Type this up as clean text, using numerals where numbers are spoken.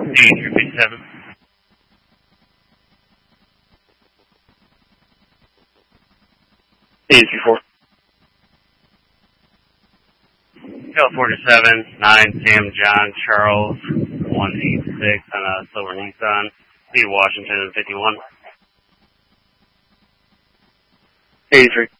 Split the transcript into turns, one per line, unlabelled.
8357.
834.
California 7, 9, Sam John Charles 186 on a silver Nissan. Lead Washington 51.
83.